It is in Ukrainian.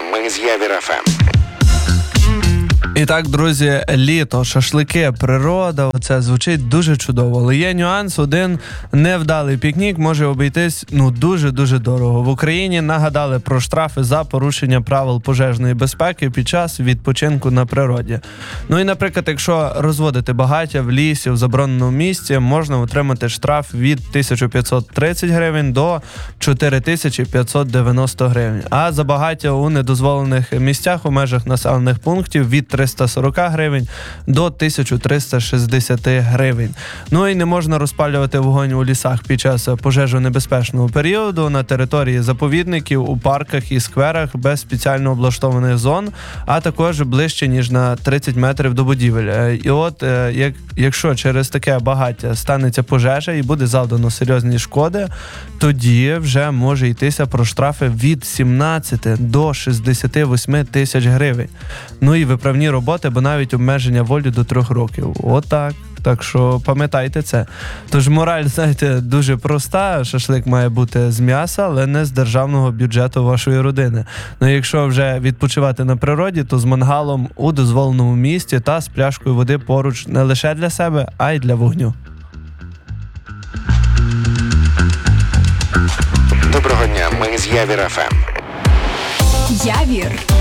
Ми з Явір ФМ. І так, друзі, літо, шашлики, природа, це звучить дуже чудово. Але є нюанс, один невдалий пікнік може обійтись дуже-дуже дорого. В Україні нагадали про штрафи за порушення правил пожежної безпеки під час відпочинку на природі. Ну і, наприклад, якщо розводити багаття в лісі, в забороненому місці, можна отримати штраф від 1530 гривень до 4590 гривень. А за багаття у недозволених місцях у межах населених пунктів від 340 гривень до 1360 гривень. Ну і не можна розпалювати вогонь у лісах під час пожежонебезпечного періоду на території заповідників, у парках і скверах без спеціально облаштованих зон, а також ближче, ніж на 30 метрів до будівель. І от, якщо через таке багаття станеться пожежа і буде завдано серйозні шкоди, тоді вже може йтися про штрафи від 17 до 68 тисяч гривень. Ну і виправні роботи, бо навіть обмеження волі до 3 років. Отак. Так що пам'ятайте це. Тож мораль, знаєте, дуже проста. Шашлик має бути з м'яса, але не з державного бюджету вашої родини. Ну якщо вже відпочивати на природі, то з мангалом у дозволеному місці та з пляшкою води поруч не лише для себе, а й для вогню. Доброго дня, ми з Явір ФМ. Явір.